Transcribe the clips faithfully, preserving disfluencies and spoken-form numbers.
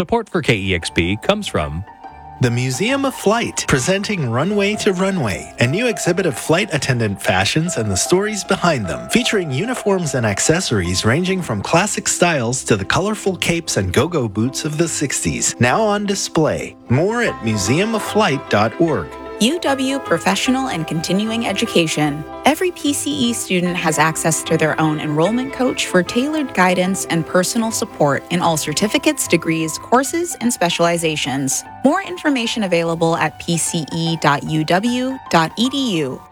Support for K E X P comes from the Museum of Flight, presenting Runway to Runway, a new exhibit of flight attendant fashions and the stories behind them, featuring uniforms and accessories ranging from classic styles to the colorful capes and go-go boots of the sixties. Now on display. More at museum of flight dot org. U W Professional and Continuing Education. Every P C E student has access to their own enrollment coach for tailored guidance and personal support in all certificates, degrees, courses, and specializations. More information available at p c e dot u w dot e d u.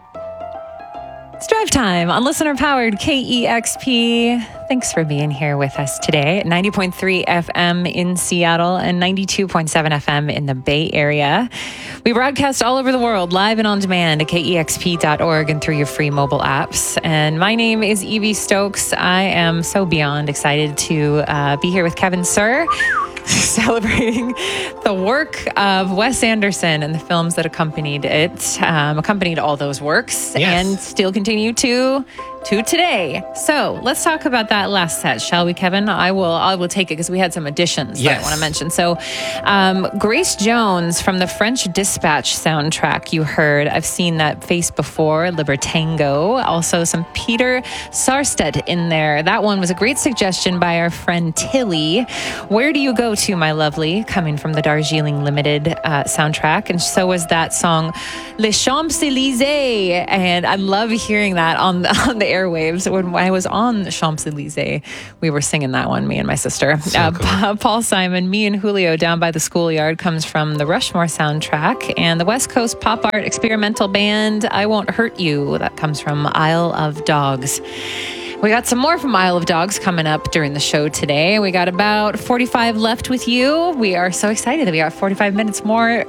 It's drive time on listener-powered K E X P. Thanks for being here with us today. ninety point three F M in Seattle and ninety-two point seven F M in the Bay Area. We broadcast all over the world, live and on demand at k e x p dot org and through your free mobile apps. And my name is Evie Stokes. I am so beyond excited to uh, be here with Kevin Sir, celebrating the work of Wes Anderson and the films that accompanied it, um, accompanied all those works, yes. and still continue to to today. So let's talk about that last set, shall we, Kevin? I will I will take it because we had some additions yes. that I want to mention. So um, Grace Jones from the French Dispatch soundtrack you heard. I've seen that face before, Libertango. Also some Peter Sarstedt in there. That one was a great suggestion by our friend Tilly. Where do you go to, my lovely? Coming from the Darjeeling Limited uh, soundtrack. And so was that song, Les Champs-Élysées. And I love hearing that on the, on the airwaves. When I was on the Champs-Élysées, we were singing that one, me and my sister. So uh, cool. Pa- Paul Simon, Me and Julio Down by the Schoolyard comes from the Rushmore soundtrack. And the West Coast pop art experimental band, I Won't Hurt You, that comes from Isle of Dogs. We got some more from Isle of Dogs coming up during the show today. We got about forty-five left with you. We are so excited that we got forty-five minutes more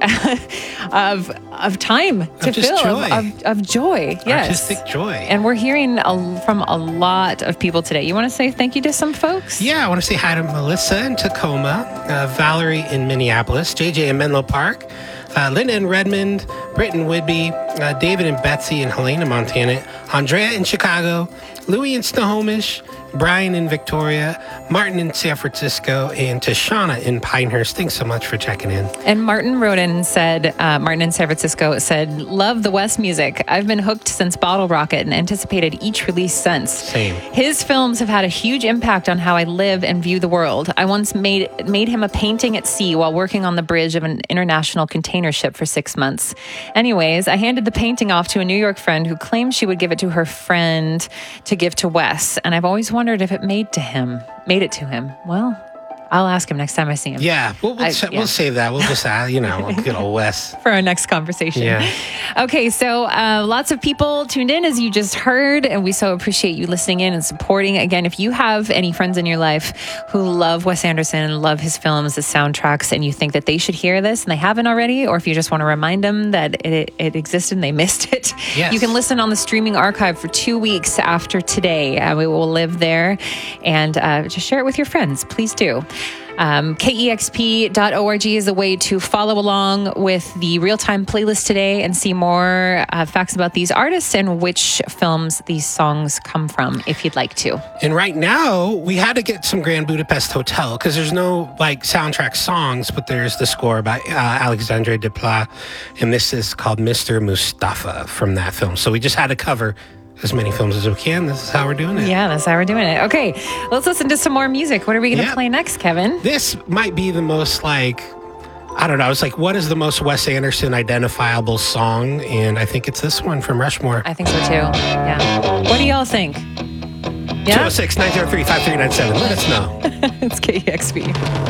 of of time to Of just fill joy. Of, of, of joy. Yes, Artistic joy. and we're hearing a, from a lot of people today. You want to say thank you to some folks? Yeah, I want to say hi to Melissa in Tacoma, uh, Valerie in Minneapolis, J J in Menlo Park, uh, Linda in Redmond, Britt in Whidbey, uh, David and Betsy in Helena, Montana, Andrea in Chicago, Louie in Snohomish, Brian in Victoria, Martin in San Francisco, and Tashana in Pinehurst. Thanks so much for checking in. And Martin Roden said, uh, Martin in San Francisco said, love the West music. I've been hooked since Bottle Rocket and anticipated each release since. Same. His films have had a huge impact on how I live and view the world. I once made made him a painting at sea while working on the bridge of an international container ship for six months. Anyways, I handed the painting off to a New York friend who claimed she would give it to her friend to give to Wes. And I've always wondered if it made to him, made it to him. Well, I'll ask him next time I see him. Yeah, we'll, we'll, I- sa- yeah. we'll save that. We'll just, uh, you know, good old Wes. For our next conversation. Yeah. Okay, so uh, lots of people tuned in, as you just heard, and we so appreciate you listening in and supporting. Again, if you have any friends in your life who love Wes Anderson and love his films, his soundtracks, and you think that they should hear this and they haven't already, or if you just want to remind them that it, it existed and they missed it, Yes. you can listen on the streaming archive for two weeks after today. Uh, we will live there, and uh, just share it with your friends. Please do. Um, K E X P dot org is a way to follow along with the real-time playlist today and see more uh, facts about these artists and which films these songs come from, if you'd like to. And right now, we had to get some Grand Budapest Hotel because there's no like soundtrack songs, but there's the score by uh, Alexandre Desplat, and this is called Mister Mustafa from that film. So we just had to cover as many films as we can. This is how we're doing it. Yeah, that's how we're doing it. Okay, let's listen to some more music. What are we going to Yeah. play next, Kevin? This might be the most like, I don't know. It's like, what is the most Wes Anderson identifiable song? And I think it's this one from Rushmore. I think so too. Yeah. What do y'all think? Yeah, two oh six, nine oh three, five three nine seven. Let us know. it's K E X P.